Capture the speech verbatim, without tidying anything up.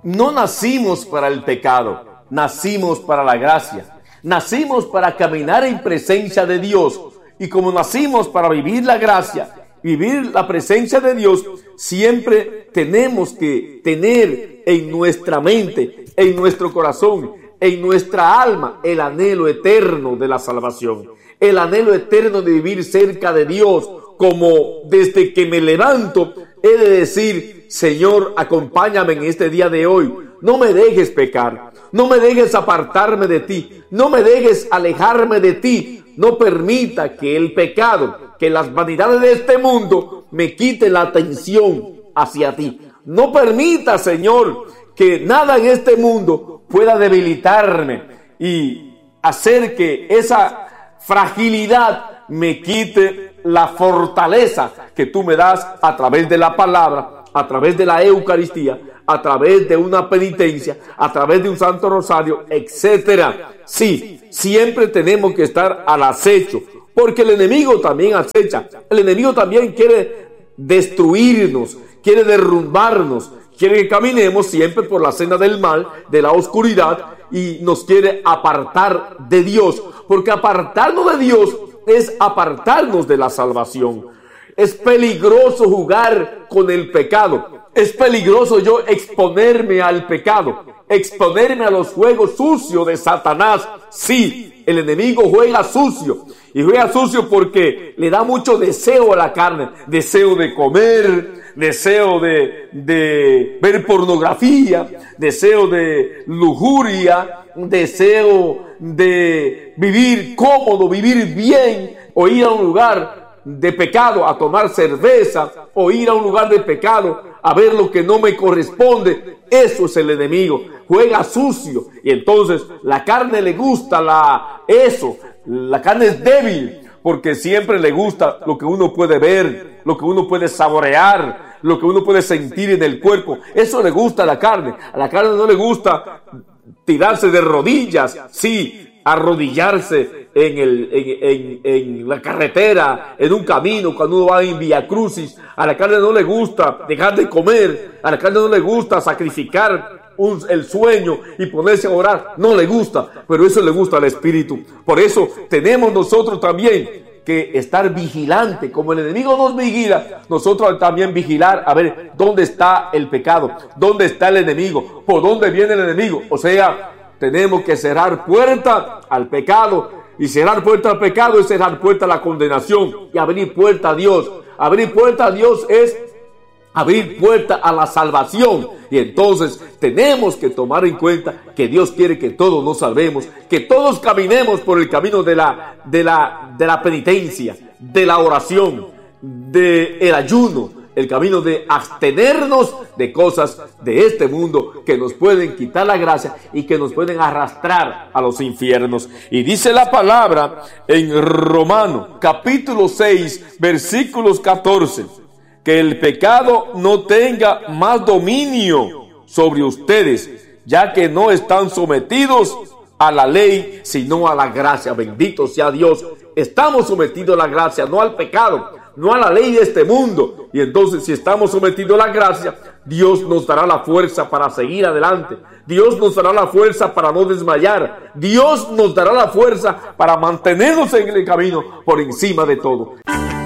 no nacimos para el pecado, nacimos para la gracia. Nacimos para caminar en presencia de Dios. Y como nacimos para vivir la gracia, vivir la presencia de Dios, siempre tenemos que tener en nuestra mente, en nuestro corazón, en nuestra alma, el anhelo eterno de la salvación. El anhelo eterno de vivir cerca de Dios, como desde que me levanto, he de decir: Señor, acompáñame en este día de hoy. No me dejes pecar, no me dejes apartarme de ti, no me dejes alejarme de ti. No permita que el pecado, que las vanidades de este mundo me quiten la atención hacia ti. No permita, Señor, que nada en este mundo pueda debilitarme y hacer que esa fragilidad me quite la fortaleza que tú me das a través de la palabra, a través de la Eucaristía, a través de una penitencia, a través de un Santo Rosario, etcétera. Sí, siempre tenemos que estar al acecho, porque el enemigo también acecha. El enemigo también quiere destruirnos, quiere derrumbarnos, quiere que caminemos siempre por la senda del mal, de la oscuridad, y nos quiere apartar de Dios, porque apartarnos de Dios es apartarnos de la salvación. Es peligroso jugar con el pecado. Es peligroso yo exponerme al pecado, exponerme a los juegos sucios de Satanás. Sí, el enemigo juega sucio. Y juega sucio porque le da mucho deseo a la carne. Deseo de comer, deseo de, de ver pornografía, deseo de lujuria, deseo de vivir cómodo, vivir bien, o ir a un lugar de pecado a tomar cerveza, o ir a un lugar de pecado a ver lo que no me corresponde. Eso es el enemigo, juega sucio. Y entonces la carne le gusta la eso, la carne es débil, porque siempre le gusta lo que uno puede ver, lo que uno puede saborear, lo que uno puede sentir en el cuerpo. Eso le gusta a la carne. A la carne no le gusta tirarse de rodillas, sí, arrodillarse en, el, en, en, en la carretera, en un camino, cuando uno va en Vía Crucis. A la carne no le gusta dejar de comer, a la carne no le gusta sacrificar un, el sueño y ponerse a orar, no le gusta, pero eso le gusta al Espíritu. Por eso tenemos nosotros también que estar vigilante. Como el enemigo nos vigila, nosotros también vigilar a ver dónde está el pecado, dónde está el enemigo, por dónde viene el enemigo. O sea, tenemos que cerrar puerta al pecado, y cerrar puerta al pecado es cerrar puerta a la condenación, y abrir puerta a Dios. Abrir puerta a Dios es abrir puerta a la salvación. Y entonces tenemos que tomar en cuenta que Dios quiere que todos nos salvemos, que todos caminemos por el camino de la, de la, de la penitencia, de la oración, del ayuno, el camino de abstenernos de cosas de este mundo que nos pueden quitar la gracia y que nos pueden arrastrar a los infiernos. Y dice la palabra en Romanos capítulo seis, versículos catorce, que el pecado no tenga más dominio sobre ustedes, ya que no están sometidos a la ley, sino a la gracia. Bendito sea Dios. Estamos sometidos a la gracia, no al pecado, no a la ley de este mundo. Y entonces, si estamos sometidos a la gracia, Dios nos dará la fuerza para seguir adelante. Dios nos dará la fuerza para no desmayar. Dios nos dará la fuerza para mantenernos en el camino por encima de todo.